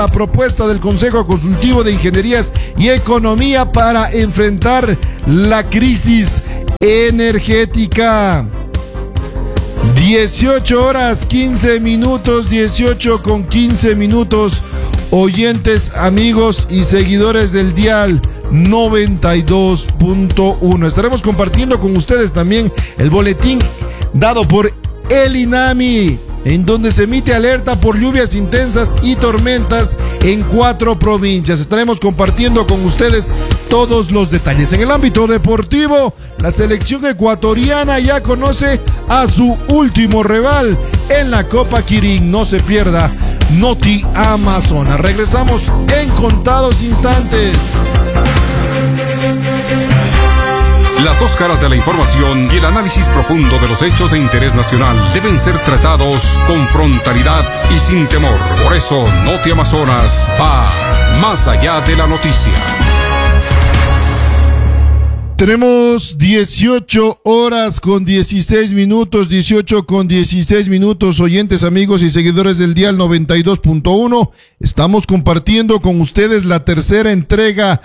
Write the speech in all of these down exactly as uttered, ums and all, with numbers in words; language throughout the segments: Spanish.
La propuesta del Consejo Consultivo de Ingenierías y Economía para enfrentar la crisis energética. dieciocho horas quince minutos, dieciocho con quince minutos, oyentes, amigos y seguidores del dial noventa y dos punto uno. Estaremos compartiendo con ustedes también el boletín dado por el INAMI, en donde se emite alerta por lluvias intensas y tormentas en cuatro provincias. Estaremos compartiendo con ustedes todos los detalles. En el ámbito deportivo, la selección ecuatoriana ya conoce a su último rival en la Copa Kirin. No se pierda Noti Amazonas. Regresamos en contados instantes. Las dos caras de la información y el análisis profundo de los hechos de interés nacional deben ser tratados con frontalidad y sin temor. Por eso, Noti Amazonas va más allá de la noticia. Tenemos dieciocho horas con dieciséis minutos, dieciocho con dieciséis minutos, oyentes, amigos y seguidores del dial noventa y dos punto uno. Estamos compartiendo con ustedes la tercera entrega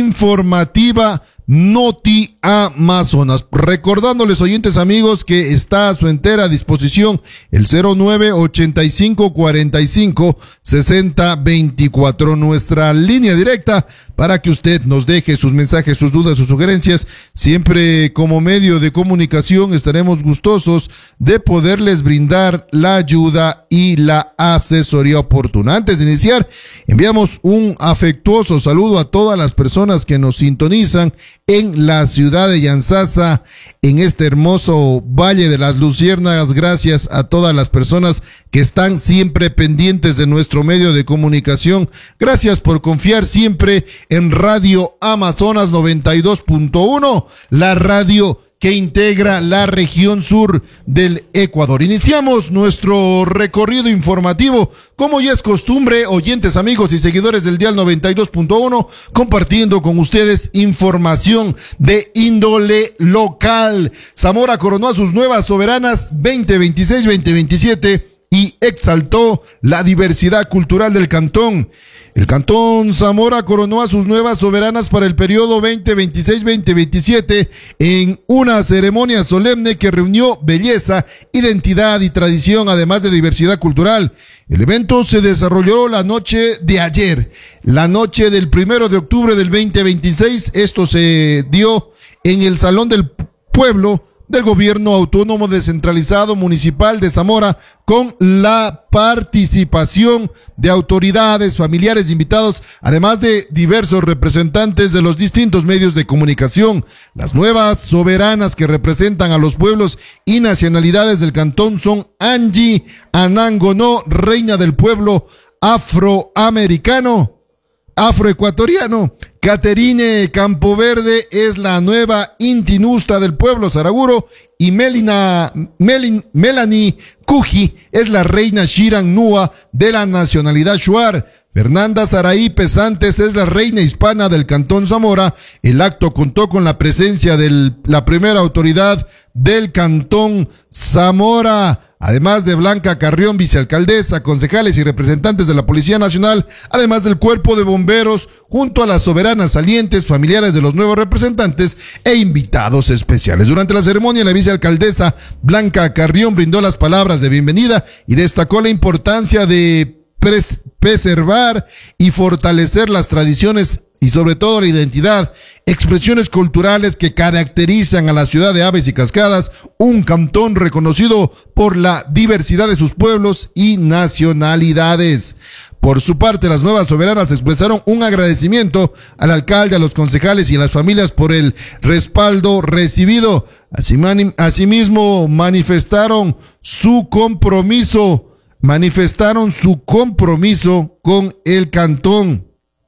informativa Noti Amazonas. Recordándoles, oyentes, amigos, que está a su entera disposición el cero nueve ochenta y cinco cuarenta y cinco sesenta veinticuatro, nuestra línea directa para que usted nos deje sus mensajes, sus dudas, sus sugerencias. Siempre como medio de comunicación estaremos gustosos de poderles brindar la ayuda y la asesoría oportuna. Antes de iniciar, enviamos un afectuoso saludo a todas las personas que nos sintonizan en la ciudad de Yantzaza, en este hermoso Valle de las Luciérnagas. Gracias a todas las personas que están siempre pendientes de nuestro medio de comunicación. Gracias por confiar siempre en Radio Amazonas noventa y dos punto uno, la radio que integra la región sur del Ecuador. Iniciamos nuestro recorrido informativo, como ya es costumbre, oyentes, amigos y seguidores del dial noventa y dos punto uno, compartiendo con ustedes información de índole local. Zamora coronó a sus nuevas soberanas veinte veintiséis veinte veintisiete y exaltó la diversidad cultural del cantón. El Cantón Zamora coronó a sus nuevas soberanas para el periodo veinte veintiséis veinte veintisiete en una ceremonia solemne que reunió belleza, identidad y tradición, además de diversidad cultural. El evento se desarrolló la noche de ayer, la noche del primero de octubre del veinte veintiséis. Esto se dio en el Salón del Pueblo del Gobierno Autónomo Descentralizado Municipal de Zamora, con la participación de autoridades, familiares, invitados, además de diversos representantes de los distintos medios de comunicación. Las nuevas soberanas que representan a los pueblos y nacionalidades del cantón son Angie Anangonó, reina del pueblo afroamericano, afroecuatoriano. Caterine Campoverde es la nueva intinusta del pueblo Saraguro, y Melina, Melin, Melanie Cuji es la reina Shiran Nua de la nacionalidad Shuar. Fernanda Saraí Pesantes es la reina hispana del Cantón Zamora. El acto contó con la presencia de la primera autoridad del Cantón Zamora, además de Blanca Carrión, vicealcaldesa, concejales y representantes de la Policía Nacional, además del Cuerpo de Bomberos, junto a las soberanas salientes, familiares de los nuevos representantes e invitados especiales. Durante la ceremonia, la vicealcaldesa Blanca Carrión brindó las palabras de bienvenida y destacó la importancia de pres- preservar y fortalecer las tradiciones y sobre todo la identidad, expresiones culturales que caracterizan a la ciudad de Aves y Cascadas, un cantón reconocido por la diversidad de sus pueblos y nacionalidades. Por su parte, las nuevas soberanas expresaron un agradecimiento al alcalde, a los concejales y a las familias por el respaldo recibido. Asimismo, manifestaron su compromiso, manifestaron su compromiso con el cantón.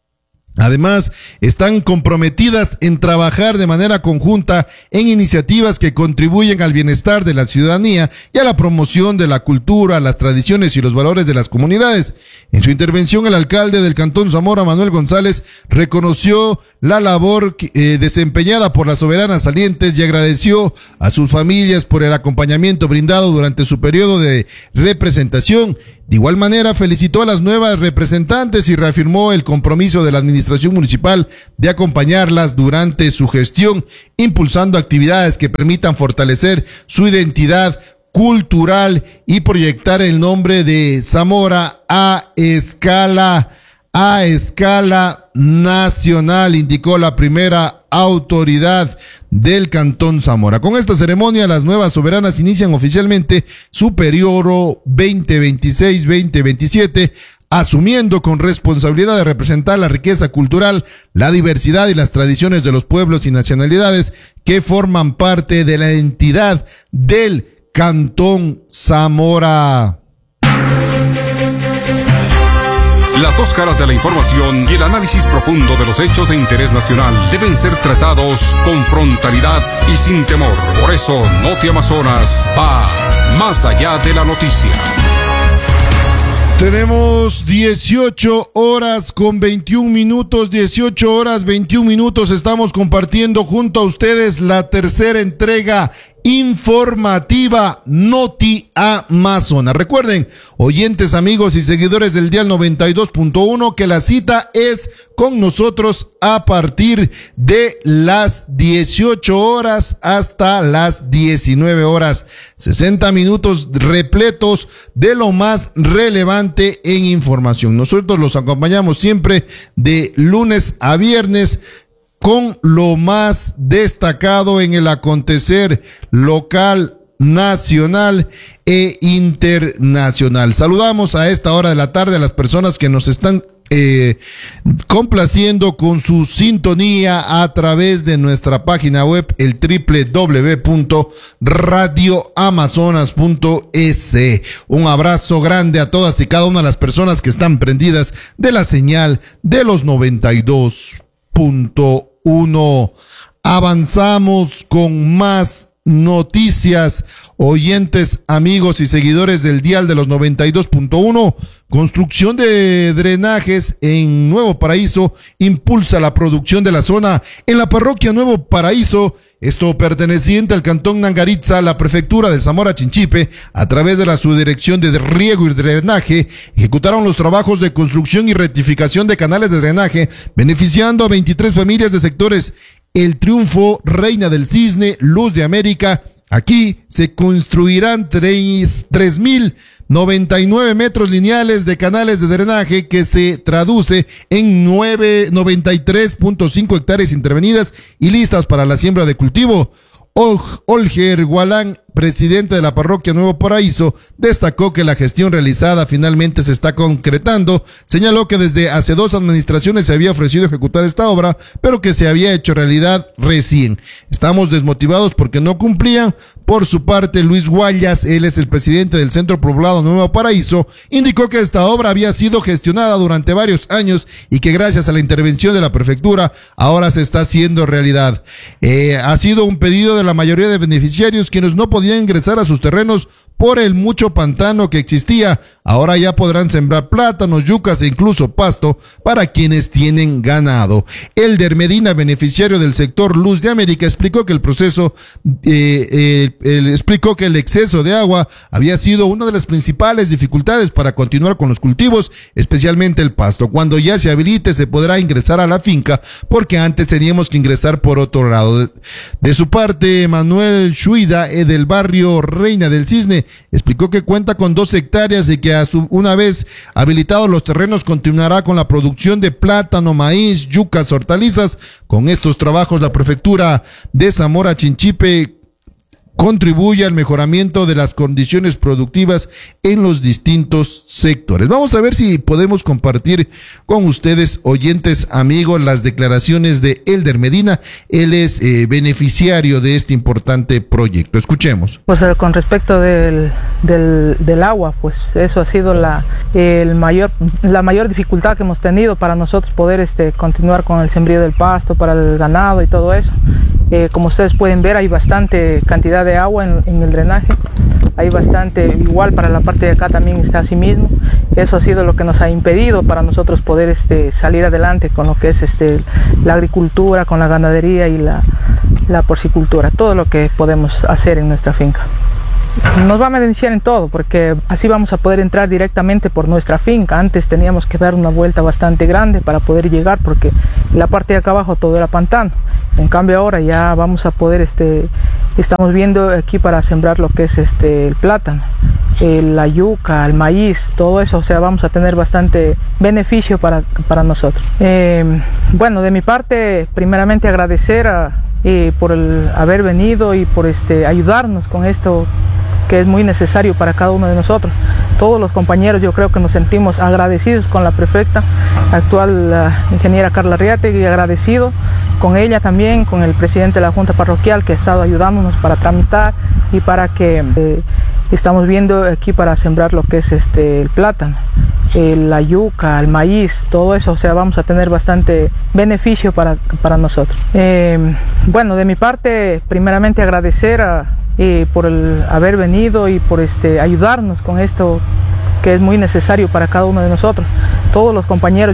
Además, están comprometidas en trabajar de manera conjunta en iniciativas que contribuyen al bienestar de la ciudadanía y a la promoción de la cultura, las tradiciones y los valores de las comunidades. En su intervención, el alcalde del Cantón Zamora, Manuel González, reconoció la labor eh, desempeñada por las soberanas salientes y agradeció a sus familias por el acompañamiento brindado durante su periodo de representación. De igual manera, felicitó a las nuevas representantes y reafirmó el compromiso de la administración municipal de acompañarlas durante su gestión, impulsando actividades que permitan fortalecer su identidad cultural y proyectar el nombre de Zamora a escala a escala nacional, indicó la primera autoridad del Cantón Zamora. Con esta ceremonia, las nuevas soberanas inician oficialmente su periodo veinte veintiséis veinte veintisiete, asumiendo con responsabilidad de representar la riqueza cultural, la diversidad y las tradiciones de los pueblos y nacionalidades que forman parte de la entidad del Cantón Zamora. Las dos caras de la información y el análisis profundo de los hechos de interés nacional deben ser tratados con frontalidad y sin temor. Por eso, Noti Amazonas va más allá de la noticia. Tenemos dieciocho horas con veintiún minutos, dieciocho horas veintiún minutos. Estamos compartiendo junto a ustedes la tercera entrega informativa Noti Amazonas. Recuerden, oyentes, amigos y seguidores del Dial noventa y dos punto uno, que la cita es con nosotros a partir de las dieciocho horas hasta las diecinueve horas. sesenta minutos repletos de lo más relevante en información. Nosotros los acompañamos siempre de lunes a viernes con lo más destacado en el acontecer local, nacional e internacional. Saludamos a esta hora de la tarde a las personas que nos están eh, complaciendo con su sintonía a través de nuestra página web, el doble u doble u doble u punto radio amazonas punto es. Un abrazo grande a todas y cada una de las personas que están prendidas de la señal de los noventa y dos punto uno. Avanzamos con más noticias, oyentes, amigos y seguidores del dial de los noventa y dos punto uno. Construcción de drenajes en Nuevo Paraíso impulsa la producción de la zona. En la parroquia Nuevo Paraíso, esto perteneciente al cantón Nangaritza, la prefectura del Zamora Chinchipe, a través de la subdirección de riego y drenaje, ejecutaron los trabajos de construcción y rectificación de canales de drenaje, beneficiando a veintitrés familias de sectores El Triunfo, Reina del Cisne, Luz de América. Aquí se construirán tres mil noventa y nueve metros lineales de canales de drenaje, que se traduce en noventa y tres punto cinco hectáreas intervenidas y listas para la siembra de cultivo. Olger Gualán, presidente de la parroquia Nuevo Paraíso, destacó que la gestión realizada finalmente se está concretando. Señaló que desde hace dos administraciones se había ofrecido ejecutar esta obra, pero que se había hecho realidad recién. Estamos desmotivados porque no cumplían. Por su parte, Luis Guayas, él es el presidente del Centro Poblado Nuevo Paraíso, indicó que esta obra había sido gestionada durante varios años y que gracias a la intervención de la prefectura ahora se está haciendo realidad. Eh, ha sido un pedido de la mayoría de beneficiarios, quienes no podían ingresar a sus terrenos por el mucho pantano que existía. Ahora ya podrán sembrar plátanos, yucas e incluso pasto para quienes tienen ganado. Elder Medina, beneficiario del sector Luz de América, explicó que el proceso, eh, eh, el, explicó que el exceso de agua había sido una de las principales dificultades para continuar con los cultivos, especialmente el pasto. Cuando ya se habilite, se podrá ingresar a la finca, porque antes teníamos que ingresar por otro lado. De, de su parte, Manuel Shuida, eh, del barrio Reina del Cisne, explicó que cuenta con dos hectáreas y que a su, una vez habilitados los terrenos continuará con la producción de plátano, maíz, yucas, hortalizas. Con estos trabajos, la prefectura de Zamora Chinchipe contribuye al mejoramiento de las condiciones productivas en los distintos sectores. Vamos a ver si podemos compartir con ustedes, oyentes, amigos, las declaraciones de Elder Medina. Él es eh, beneficiario de este importante proyecto. Escuchemos. Pues eh, con respecto del, del, del agua, pues eso ha sido la, el mayor, la mayor dificultad que hemos tenido para nosotros poder este, continuar con el sembrío del pasto para el ganado y todo eso. Eh, como ustedes pueden ver, hay bastante cantidad de agua en, en el drenaje, hay bastante, igual para la parte de acá también está así mismo. Eso ha sido lo que nos ha impedido para nosotros poder este, salir adelante con lo que es este, la agricultura, con la ganadería y la, la porcicultura, todo lo que podemos hacer en nuestra finca. nos va a beneficiar en todo, porque así vamos a poder entrar directamente por nuestra finca. Antes teníamos que dar una vuelta bastante grande para poder llegar, porque la parte de acá abajo todo era pantano. En cambio ahora ya vamos a poder, este, estamos viendo aquí para sembrar lo que es este, el plátano, el, la yuca, el maíz, todo eso, o sea, vamos a tener bastante beneficio para, para nosotros. Eh, bueno, de mi parte, primeramente agradecer a, eh, por el haber venido y por este, ayudarnos con esto que es muy necesario para cada uno de nosotros. Todos los compañeros yo creo que nos sentimos agradecidos con la prefecta actual, la ingeniera Carla Arriate, y agradecido con ella también, con el presidente de la Junta Parroquial, que ha estado ayudándonos para tramitar y para que eh, estamos viendo aquí para sembrar lo que es este, el plátano, el, la yuca, el maíz, todo eso, o sea, vamos a tener bastante beneficio para, para nosotros. Eh, bueno, de mi parte, primeramente agradecer a y por el haber venido y por este, ayudarnos con esto que es muy necesario para cada uno de nosotros. Todos los compañeros